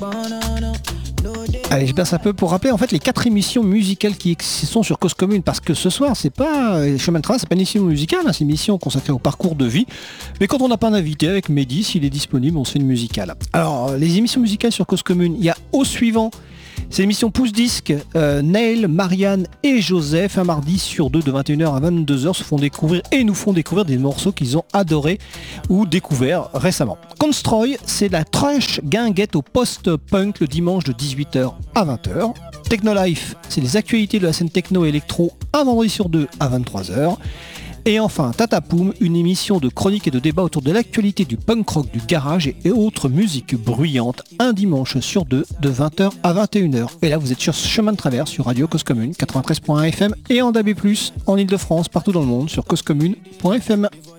Allez, je passe un peu pour rappeler en fait les 4 émissions musicales qui sont sur Cause Commune, parce que ce soir c'est pas Chemin de Traverse, c'est pas une émission musicale, hein, c'est une émission consacrée au parcours de vie. Mais quand on n'a pas d'invité avec Mehdi, s'il est disponible, on se fait une musicale. Alors les émissions musicales sur Cause Commune, il y a au suivant. C'est l'émission Pouce Disque, Neil, Marianne et Joseph, un mardi sur deux de 21h à 22h nous font découvrir des morceaux qu'ils ont adorés ou découverts récemment. Constroy, c'est la trash guinguette au post-punk le dimanche de 18h à 20h. Technolife, c'est les actualités de la scène techno et électro un vendredi sur deux à 23h. Et enfin, Tatapoum, une émission de chronique et de débat autour de l'actualité du punk rock, du garage et autres musiques bruyantes, un dimanche sur deux, de 20h à 21h. Et là, vous êtes sur Chemin de Traverse, sur Radio Cause Commune, 93.1 FM et en DAB+, en Ile-de-France, partout dans le monde, sur causecommune.fm.